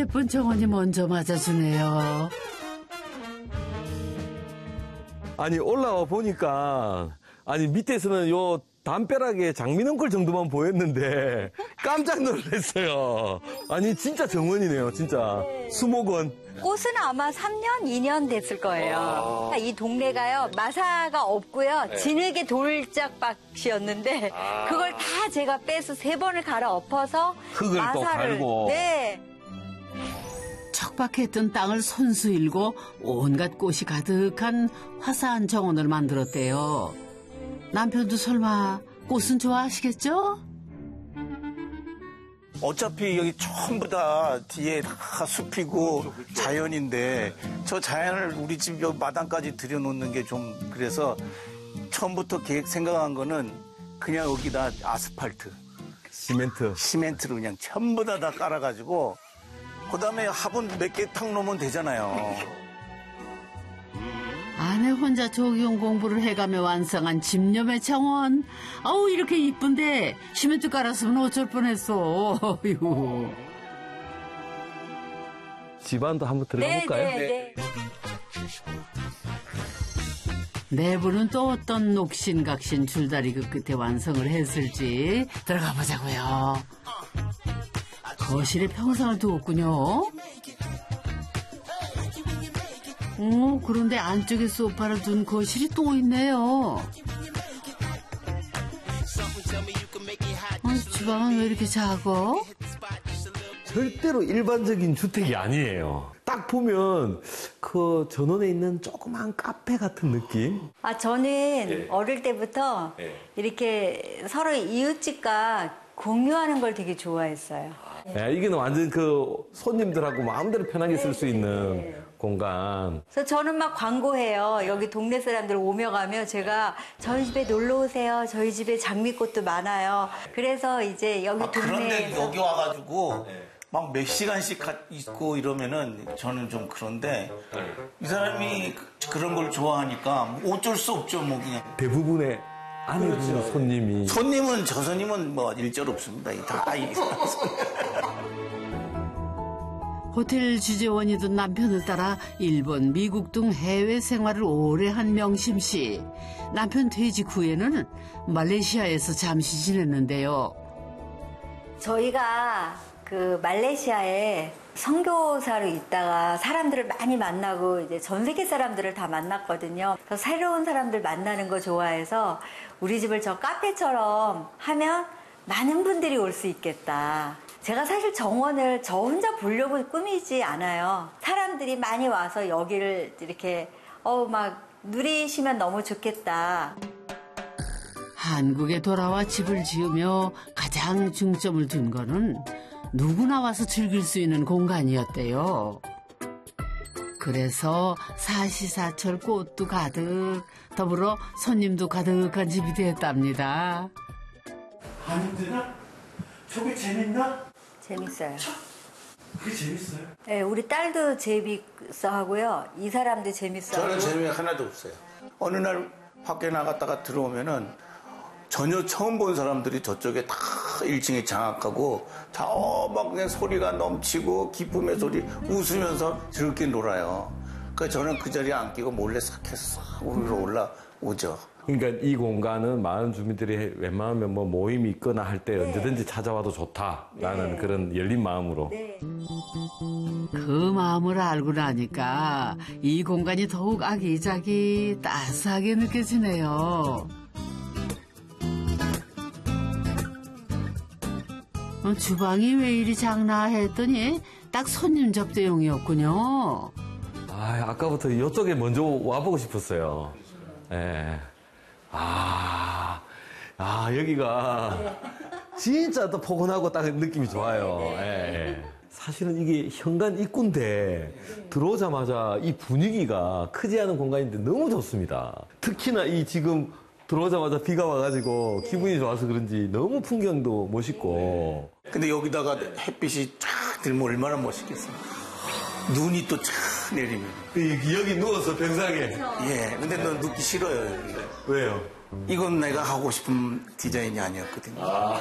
예쁜 정원이 먼저 맞아주네요. 아니 올라와 보니까 아니 밑에서는 요 담벼락에 장미넝쿨 정도만 보였는데 깜짝 놀랐어요. 아니 진짜 정원이네요. 진짜 수목원. 꽃은 아마 3년, 2년 됐을 거예요. 이 동네가요, 마사가 없고요. 진흙의 돌짝밭이었는데 그걸 다 제가 빼서 3번을 갈아 엎어서 흙을 또 마사를. 갈고. 네. 척박했던 땅을 손수 일고 온갖 꽃이 가득한 화사한 정원을 만들었대요. 남편도 설마 꽃은 좋아하시겠죠? 어차피 여기 전부 다 뒤에 다 숲이고 자연인데 저 자연을 우리 집 여기 마당까지 들여놓는 게 좀 그래서 처음부터 생각한 거는 그냥 여기다 아스팔트, 시멘트로 그냥 전부 다 깔아가지고 그다음에 화분 몇 개 탁 놓으면 되잖아요. 아내 혼자 조경 공부를 해가며 완성한 집념의 정원. 아우 이렇게 이쁜데 시멘트 깔았으면 어쩔 뻔했어. 어휴. 집안도 한번 들어가 볼까요? 네. 내부는 또 어떤 녹신각신 줄다리 그 끝에 완성을 했을지 들어가 보자고요. 거실에 평상을 두었군요. 그런데 안쪽에 소파를 둔 거실이 또 있네요. 주방은 왜 이렇게 작아? 절대로 일반적인 주택이 아니에요. 딱 보면 그 전원에 있는 조그만 카페 같은 느낌? 저는 어릴 때부터 이렇게 서로 이웃집과 공유하는 걸 되게 좋아했어요. 이게 완전 그 손님들하고 마음대로 편하게 쓸 수 있는 공간. 그래서 저는 막 광고해요. 여기 동네 사람들 오며 가며 제가 저희 집에 놀러 오세요. 저희 집에 장미꽃도 많아요. 그래서 이제 여기 그런데 동네에서 여기 와가지고 막 몇 시간씩 있고 이러면은 저는 좀 그런데 이 사람이 그런 걸 좋아하니까 어쩔 수 없죠, 뭐 그냥. 대부분의 아내분 손님이. 저 손님은 뭐 일절 없습니다. 다 호텔 주재원이던 남편을 따라 일본, 미국 등 해외 생활을 오래 한 명심 씨. 남편 퇴직 후에는 말레이시아에서 잠시 지냈는데요. 저희가 그 말레이시아에 선교사로 있다가 사람들을 많이 만나고 이제 전 세계 사람들을 다 만났거든요. 그래서 새로운 사람들 만나는 거 좋아해서 우리 집을 저 카페처럼 하면 많은 분들이 올 수 있겠다. 제가 사실 정원을 저 혼자 보려고 꾸미지 않아요. 사람들이 많이 와서 여기를 이렇게 막 누리시면 너무 좋겠다. 한국에 돌아와 집을 지으며 가장 중점을 둔 거는 누구나 와서 즐길 수 있는 공간이었대요. 그래서 사시사철 꽃도 가득, 더불어 손님도 가득한 집이 됐답니다. 안 힘드나? 저게 재밌나? 재밌어요. 그게 재밌어요? 네, 우리 딸도 재밌어 하고요. 이 사람도 재밌어 하고. 저는 재미 하나도 없어요. 어느 날 밖에 나갔다가 들어오면은 전혀 처음 본 사람들이 저쪽에 다 1층에 장악하고 막 그냥 소리가 넘치고 기쁨의 소리 웃으면서 즐겁게 놀아요. 그러니까 저는 그 자리에 안 끼고 몰래 싹 해서 위로 올라오죠. 그러니까 이 공간은 마을 주민들이 웬만하면 뭐 모임이 있거나 할 때 언제든지 찾아와도 좋다라는 그런 열린 마음으로. 그 마음을 알고 나니까 이 공간이 더욱 아기자기 따스하게 느껴지네요. 주방이 왜 이리 작나 했더니 딱 손님 접대용이었군요. 아까부터 이쪽에 먼저 와보고 싶었어요. 여기가 진짜 또 포근하고 딱 느낌이 좋아요. 사실은 이게 현관 입구인데 들어오자마자 이 분위기가 크지 않은 공간인데 너무 좋습니다. 특히나 이 지금 들어오자마자 비가 와가지고 기분이 좋아서 그런지 너무 풍경도 멋있고. 근데 여기다가 햇빛이 쫙 들면 얼마나 멋있겠어요. 눈이 또 쫙 내리면. 여기 누워서 병상에. 근데 너 눕기 싫어요, 여기. 왜요? 이건 내가 하고 싶은 디자인이 아니었거든요.